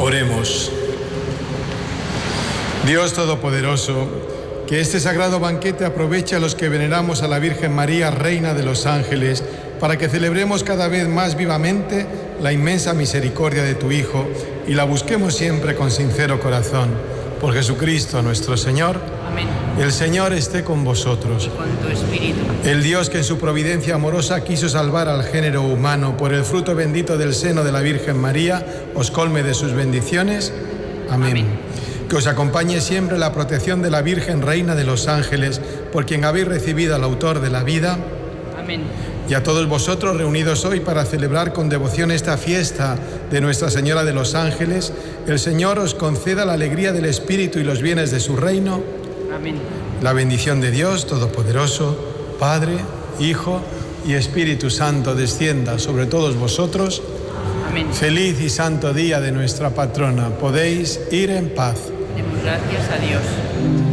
Oremos. Dios Todopoderoso, que este sagrado banquete aproveche a los que veneramos a la Virgen María, Reina de los Ángeles, para que celebremos cada vez más vivamente la inmensa misericordia de tu Hijo y la busquemos siempre con sincero corazón. Por Jesucristo nuestro Señor. Amén. El Señor esté con vosotros. Y con tu espíritu. El Dios que en su providencia amorosa quiso salvar al género humano por el fruto bendito del seno de la Virgen María, os colme de sus bendiciones. Amén. Amén. Que os acompañe siempre la protección de la Virgen Reina de los Ángeles, por quien habéis recibido al autor de la vida. Amén. Y a todos vosotros reunidos hoy para celebrar con devoción esta fiesta de Nuestra Señora de los Ángeles, el Señor os conceda la alegría del Espíritu y los bienes de su reino. Amén. La bendición de Dios Todopoderoso, Padre, Hijo y Espíritu Santo descienda sobre todos vosotros. Amén. Feliz y santo día de nuestra patrona. Podéis ir en paz. Demos gracias a Dios.